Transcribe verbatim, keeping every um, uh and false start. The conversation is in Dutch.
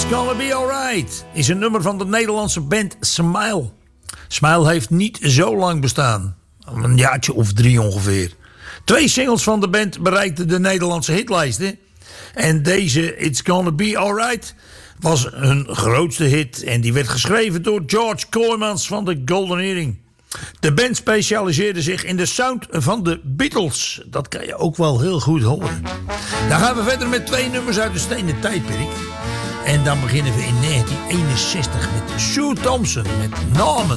Gonna Be Alright is een nummer van de Nederlandse band Smile. Smile heeft niet zo lang bestaan. Een jaartje of drie ongeveer. Twee singles van de band bereikten de Nederlandse hitlijsten. En deze It's Gonna Be Alright was hun grootste hit. En die werd geschreven door George Kooijmans van de Golden Earring. De band specialiseerde zich in de sound van de Beatles. Dat kan je ook wel heel goed horen. Dan gaan we verder met twee nummers uit de stenen tijdperk. En dan beginnen we in negentien eenenzestig met Sue Thompson met Norman.